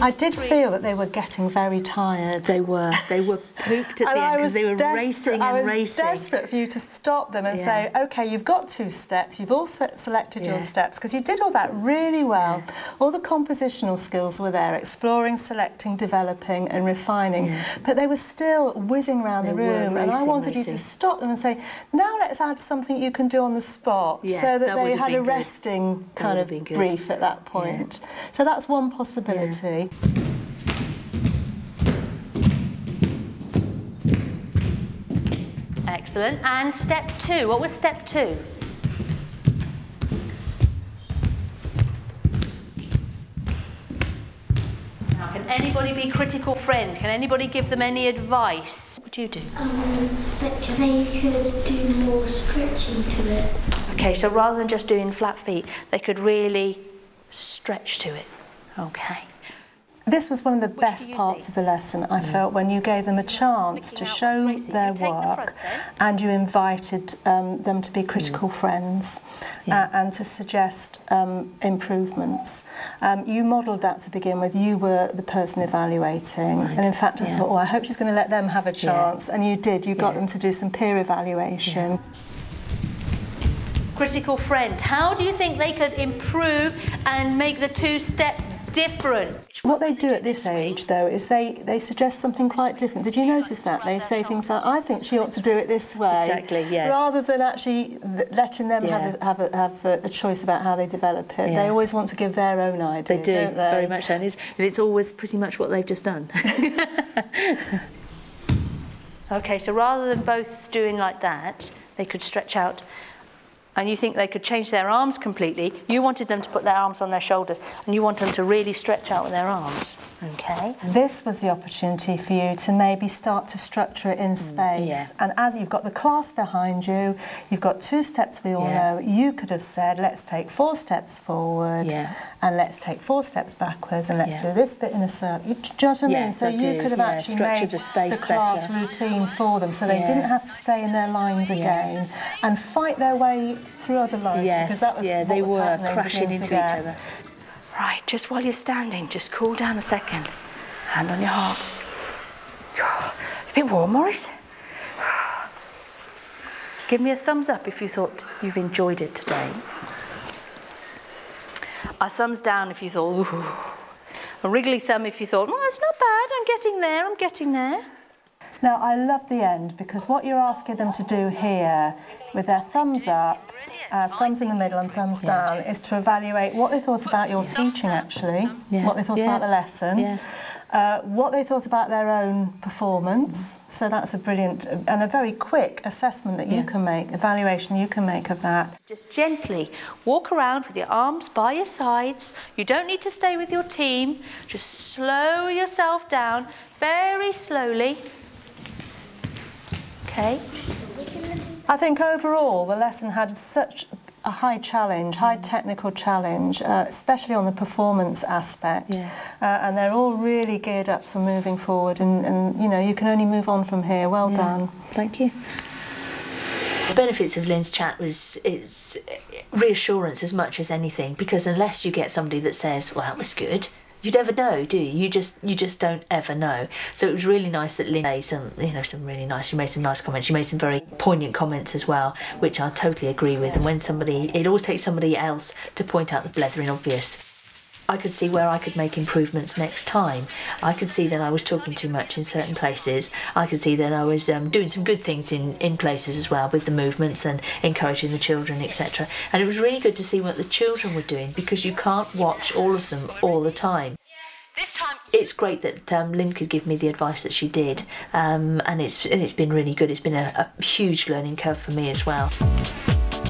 I did feel that they were getting very tired. They were pooped at the end because they were racing and racing. I was desperate for you to stop them and say, OK, you've got 2 steps, you've all selected your steps, because you did all that really well. All the compositional skills were there, exploring, selecting, developing and refining, but they were still whizzing around the room, and I wanted you to stop them and say, now let's add something you can do on the spot, so that they had a resting kind of brief at that point. So that's one possibility. Excellent. And step 2, what was step 2? Can anybody be critical friend? Can anybody give them any advice? What do you do? That they could do more stretching to it. Okay, so rather than just doing flat feet, they could really stretch to it. Okay. This was one of the best parts of the lesson, I felt, when you gave them a chance to show their work and you invited them to be critical friends and to suggest improvements. You modelled that to begin with. You were the person evaluating. And in fact, I thought, oh, I hope she's going to let them have a chance. And you did. You got them to do some peer evaluation. Critical friends, how do you think they could improve and make the 2 steps different? What they do at this age, though, is they suggest something quite different. Did you notice that? They say things like, I think she ought to do it this way. Exactly, yeah. Rather than actually letting them have a choice about how they develop it. They always want to give their own idea, They do, don't they? very much so. And it's always pretty much what they've just done. Okay, so rather than both doing like that, they could stretch out. And you think they could change their arms completely. You wanted them to put their arms on their shoulders, and you want them to really stretch out with their arms. Okay. This was the opportunity for you to maybe start to structure it in space. And as you've got the class behind you, you've got 2 steps we all know, you could have said, let's take 4 steps forward, and let's take 4 steps backwards, and let's do this bit in a circle. Do you know what I mean? So you could have actually made the class routine for them, so they didn't have to stay in their lines again and fight their way through other lines, because that was what they was were happening crashing into each other. Right, just while you're standing, just cool down a second. Hand on your heart. A bit warm, Maurice. Give me a thumbs up if you thought you've enjoyed it today. A thumbs down if you thought, ooh. A wriggly thumb if you thought, oh, it's not bad, I'm getting there, I'm getting there. Now, I love the end, because what you're asking them to do here, with their thumbs up, thumbs in the middle and thumbs down, is to evaluate what they thought about your teaching, actually, what they thought about the lesson, what they thought about their own performance. So that's a brilliant and a very quick assessment that you can make, evaluation you can make of that. Just gently walk around with your arms by your sides. You don't need to stay with your team. Just slow yourself down very slowly. Okay. I think overall the lesson had such a high challenge, high technical challenge, especially on the performance aspect. And they're all really geared up for moving forward, and you know, you can only move on from here. Well done. Thank you. The benefits of Lynn's chat was it's reassurance as much as anything, because unless you get somebody that says, well, that was good, you never know, do you? You just don't ever know. So it was really nice that Lynn made some really nice. She made some nice comments. She made some very poignant comments as well, which I totally agree with. And when it always takes somebody else to point out the blethering obvious. I could see where I could make improvements next time. I could see that I was talking too much in certain places. I could see that I was doing some good things in places as well, with the movements and encouraging the children, etc. And it was really good to see what the children were doing, because you can't watch all of them all the time. This time, it's great that Lynn could give me the advice that she did, and it's been really good. It's been a huge learning curve for me as well.